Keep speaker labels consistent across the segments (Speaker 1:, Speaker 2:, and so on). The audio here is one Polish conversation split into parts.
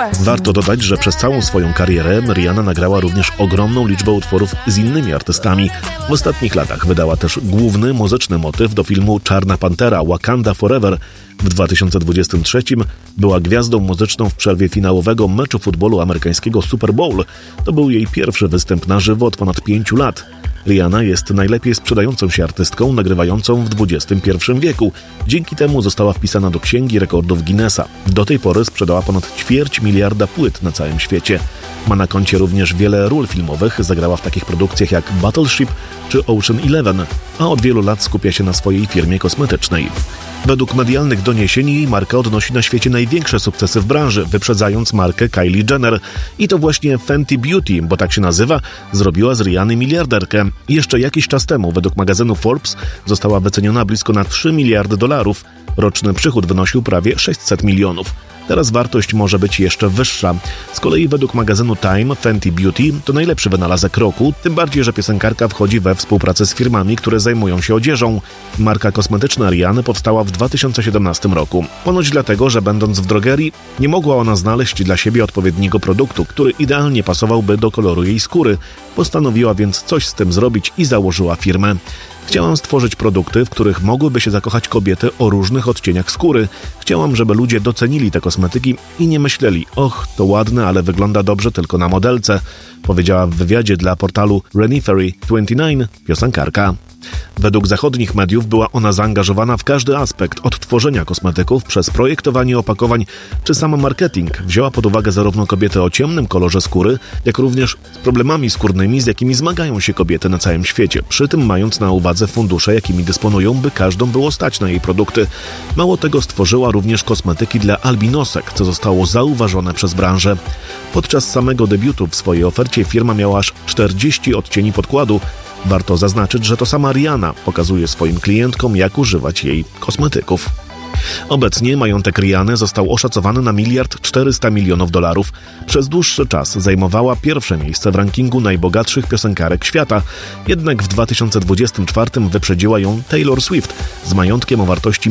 Speaker 1: Warto dodać, że przez całą swoją karierę Rihanna nagrała również ogromną liczbę utworów z innymi artystami. W ostatnich latach wydała też główny muzyczny motyw do filmu Czarna Pantera Wakanda Forever. W 2023 była gwiazdą muzyczną w przerwie finałowego meczu futbolu amerykańskiego Super Bowl. To był jej pierwszy występ na żywo od ponad 5 lat. Rihanna jest najlepiej sprzedającą się artystką nagrywającą w XXI wieku. Dzięki temu została wpisana do Księgi Rekordów Guinnessa. Do tej pory sprzedała ponad 250 miliarda płyt na całym świecie. Ma na koncie również wiele ról filmowych, zagrała w takich produkcjach jak Battleship czy Ocean Eleven, a od wielu lat skupia się na swojej firmie kosmetycznej. Według medialnych doniesień jej marka odnosi na świecie największe sukcesy w branży, wyprzedzając markę Kylie Jenner. I to właśnie Fenty Beauty, bo tak się nazywa, zrobiła z Rihanny miliarderkę. Jeszcze jakiś czas temu, według magazynu Forbes, została wyceniona blisko na $3 miliardy. Roczny przychód wynosił prawie 600 milionów. Teraz wartość może być jeszcze wyższa. Z kolei według magazynu Time Fenty Beauty to najlepszy wynalazek roku, tym bardziej, że piosenkarka wchodzi we współpracę z firmami, które zajmują się odzieżą. Marka kosmetyczna Rihanny powstała w 2017 roku. Ponoć dlatego, że będąc w drogerii, nie mogła ona znaleźć dla siebie odpowiedniego produktu, który idealnie pasowałby do koloru jej skóry. Postanowiła więc coś z tym zrobić i założyła firmę. Chciałam stworzyć produkty, w których mogłyby się zakochać kobiety o różnych odcieniach skóry. Chciałam, żeby ludzie docenili te kosmetyki i nie myśleli: och, to ładne, ale wygląda dobrze tylko na modelce, powiedziała w wywiadzie dla portalu Renifery29 piosenkarka. Według zachodnich mediów była ona zaangażowana w każdy aspekt, od tworzenia kosmetyków przez projektowanie opakowań czy sam marketing. Wzięła pod uwagę zarówno kobiety o ciemnym kolorze skóry, jak również z problemami skórnymi, z jakimi zmagają się kobiety na całym świecie, przy tym mając na uwadze fundusze, jakimi dysponują, by każdą było stać na jej produkty. Mało tego, stworzyła również kosmetyki dla albinosek, co zostało zauważone przez branżę. Podczas samego debiutu w swojej ofercie firma miała aż 40 odcieni podkładu. Warto zaznaczyć, że to sama Rihanna pokazuje swoim klientkom, jak używać jej kosmetyków. Obecnie majątek Rihanny został oszacowany na $1,400 milionów. Przez dłuższy czas zajmowała pierwsze miejsce w rankingu najbogatszych piosenkarek świata, jednak w 2024 wyprzedziła ją Taylor Swift z majątkiem o wartości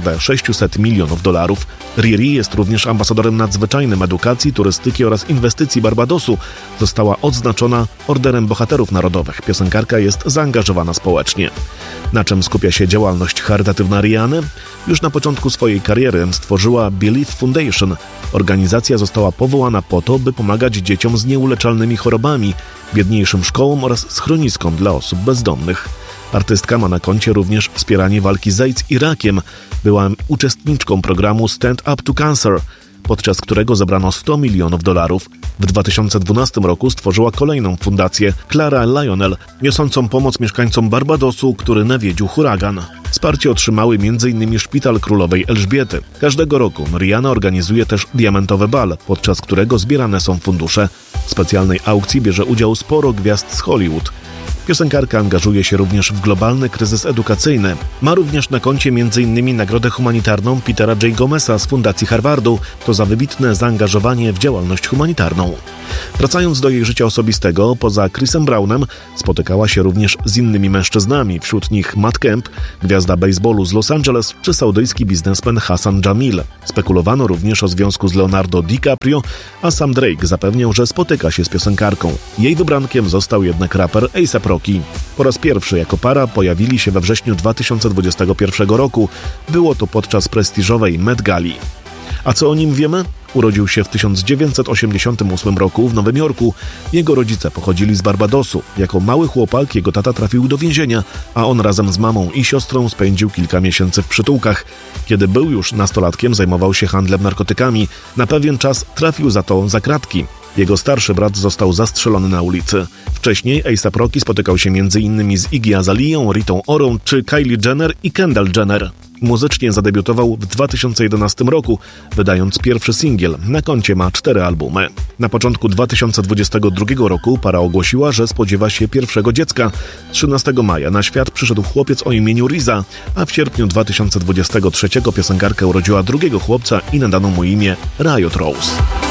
Speaker 1: $1,600 milionów. Riri jest również ambasadorem nadzwyczajnym edukacji, turystyki oraz inwestycji Barbadosu. Została odznaczona Orderem Bohaterów Narodowych. Piosenkarka jest zaangażowana społecznie. Na czym skupia się działalność charytatywna Rihanny? Już na początku swojej kariery stworzyła Believe Foundation. Organizacja została powołana po to, by pomagać dzieciom z nieuleczalnymi chorobami, biedniejszym szkołom oraz schroniskom dla osób bezdomnych. Artystka ma na koncie również wspieranie walki z AIDS i rakiem. Była uczestniczką programu Stand Up to Cancer, podczas którego zebrano $100 milionów. W 2012 roku stworzyła kolejną fundację, Clara Lionel, niosącą pomoc mieszkańcom Barbadosu, który nawiedził huragan. Wsparcie otrzymały m.in. Szpital Królowej Elżbiety. Każdego roku Rihanna organizuje też diamentowy bal, podczas którego zbierane są fundusze. W specjalnej aukcji bierze udział sporo gwiazd z Hollywood. Piosenkarka angażuje się również w globalny kryzys edukacyjny. Ma również na koncie m.in. nagrodę humanitarną Petera J. Gomeza z Fundacji Harvardu. To za wybitne zaangażowanie w działalność humanitarną. Wracając do jej życia osobistego, poza Chrisem Brownem spotykała się również z innymi mężczyznami, wśród nich Matt Kemp, gwiazda baseballu z Los Angeles, czy saudyjski biznesmen Hassan Jamil. Spekulowano również o związku z Leonardo DiCaprio, a sam Drake zapewniał, że spotyka się z piosenkarką. Jej wybrankiem został jednak raper A$AP Rocky. Po raz pierwszy jako para pojawili się we wrześniu 2021 roku. Było to podczas prestiżowej Met Gali. A co o nim wiemy? Urodził się w 1988 roku w Nowym Jorku. Jego rodzice pochodzili z Barbadosu. Jako mały chłopak jego tata trafił do więzienia, a on razem z mamą i siostrą spędził kilka miesięcy w przytułkach. Kiedy był już nastolatkiem, zajmował się handlem narkotykami. Na pewien czas trafił za to za kratki. Jego starszy brat został zastrzelony na ulicy. Wcześniej A$AP Rocky spotykał się m.in. z Iggy Azaleą, Ritą Orą czy Kylie Jenner i Kendall Jenner. Muzycznie zadebiutował w 2011 roku, wydając pierwszy singiel. Na koncie ma 4 albumy. Na początku 2022 roku para ogłosiła, że spodziewa się pierwszego dziecka. 13 maja na świat przyszedł chłopiec o imieniu Riza, a w sierpniu 2023 piosenkarka urodziła drugiego chłopca i nadano mu imię Riot Rose.